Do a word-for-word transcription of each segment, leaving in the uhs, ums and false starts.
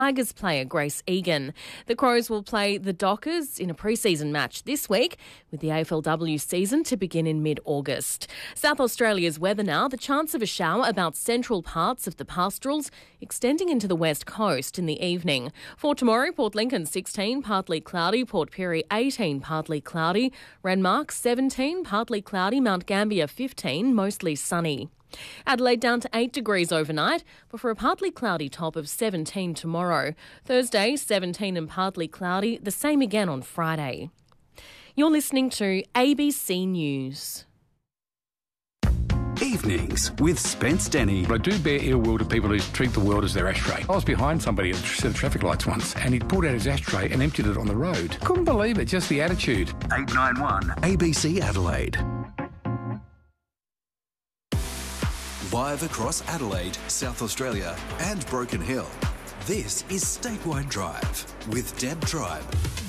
Tigers player Grace Egan. The Crows will play the Dockers in a pre-season match this week, with the A F L W season to begin in mid-August. South Australia's weather now. The chance of a shower about central parts of the pastorals, extending into the west coast in the evening. For tomorrow, Port Lincoln sixteen, partly cloudy. Port Pirie eighteen, partly cloudy. Renmark seventeen, partly cloudy. Mount Gambier fifteen, mostly sunny. Adelaide down to eight degrees overnight, before a partly cloudy top of seventeen tomorrow. Thursday, seventeen and partly cloudy, the same again on Friday. You're listening to A B C News. Evenings with Spence Denny. I do bear ill will to people who treat the world as their ashtray. I was behind somebody at a set of traffic lights once, and he'd pulled out his ashtray and emptied it on the road. Couldn't believe it, just the attitude. eight nine one A B C Adelaide. Live across Adelaide, South Australia and Broken Hill. This is Statewide Drive with Deb Tribe.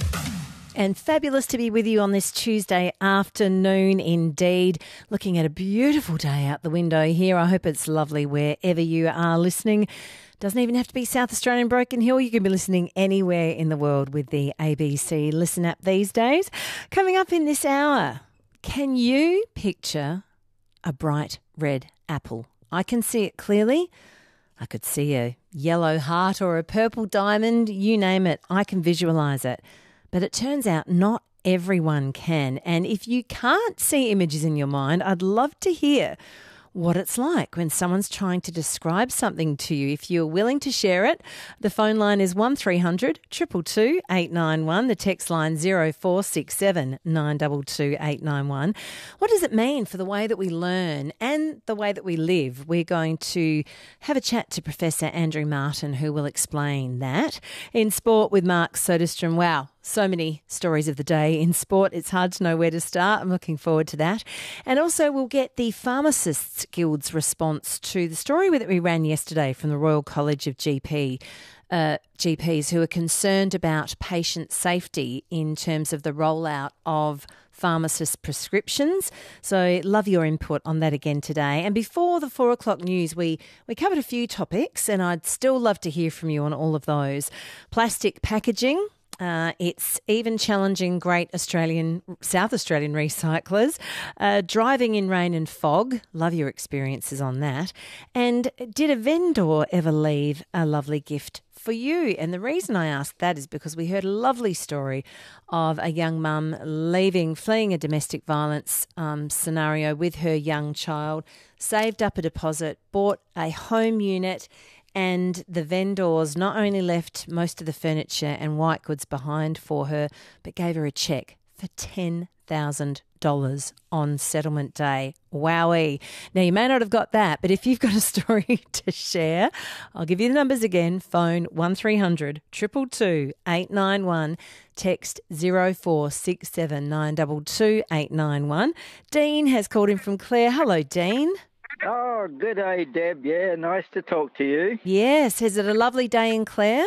And fabulous to be with you on this Tuesday afternoon indeed. Looking at a beautiful day out the window here. I hope it's lovely wherever you are listening. Doesn't even have to be South Australian Broken Hill. You can be listening anywhere in the world with the A B C Listen app these days. Coming up in this hour, can you picture a bright red apple? I can see it clearly. I could see a yellow heart or a purple diamond, you name it. I can visualise it. But it turns out not everyone can. And if you can't see images in your mind, I'd love to hear what it's like when someone's trying to describe something to you. If you're willing to share it, the phone line is one three hundred two two two eight nine one, the text line zero four six seven nine two two eight nine one. What does it mean for the way that we learn and the way that we live? We're going to have a chat to Professor Andrew Martin, who will explain that. In sport with Mark Soderstrom, wow. So many stories of the day in sport. It's hard to know where to start. I'm looking forward to that. And also we'll get the Pharmacists Guild's response to the story that we ran yesterday from the Royal College of G P, uh, G Ps who are concerned about patient safety in terms of the rollout of pharmacist prescriptions. So love your input on that again today. And before the four o'clock news, we, we covered a few topics and I'd still love to hear from you on all of those. Plastic packaging. Uh, it's even challenging great Australian, South Australian recyclers. Uh, driving in rain and fog. Love your experiences on that. And did a vendor ever leave a lovely gift for you? And the reason I asked that is because we heard a lovely story of a young mum leaving, fleeing a domestic violence um, scenario with her young child, saved up a deposit, bought a home unit, and the vendors not only left most of the furniture and white goods behind for her, but gave her a cheque for ten thousand dollars on settlement day. Wowee. Now, you may not have got that, but if you've got a story to share, I'll give you the numbers again. Phone one three hundred two two two eight nine one. Text zero four six seven nine two two eight nine one. Dean has called in from Clare. Hello, Dean. Oh, good day, Deb. Yeah, nice to talk to you. Yes. Is it a lovely day in Clare?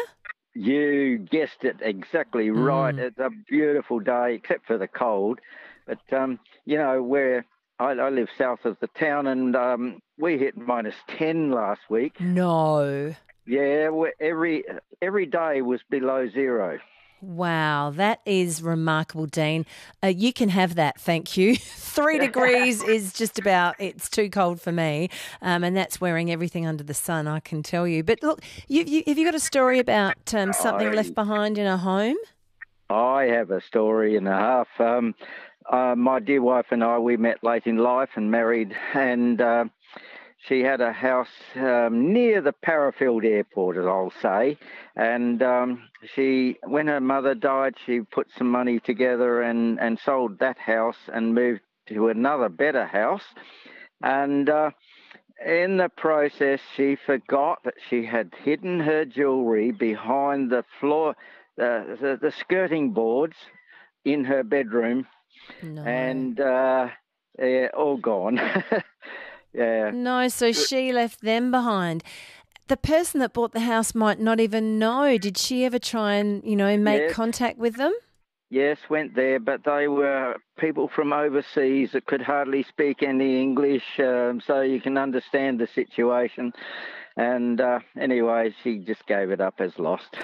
You guessed it exactly right. Mm. It's a beautiful day, except for the cold. But, um, you know, where I, I live south of the town, and um, we hit minus ten last week. No. Yeah, every every day was below zero. Wow, that is remarkable, Dean. Uh, you can have that, thank you. Three degrees is just about, it's too cold for me, um, and that's wearing everything under the sun, I can tell you. But look, you, you, have you got a story about um, something I, left behind in a home? I have a story and a half. Um, uh, my dear wife and I, we met late in life and married, and uh, she had a house um, near the Parafield Airport, as I'll say, and um, she, when her mother died, she put some money together and, and sold that house and moved to another better house. And uh, in the process, she forgot that she had hidden her jewellery behind the floor, uh, the, the skirting boards in her bedroom, no. and uh, yeah, all gone. Yeah. No, so she left them behind. The person that bought the house might not even know. Did she ever try and, you know, make yes. contact with them? Yes, went there, but they were people from overseas that could hardly speak any English, um, so you can understand the situation. And uh, anyway, she just gave it up as lost.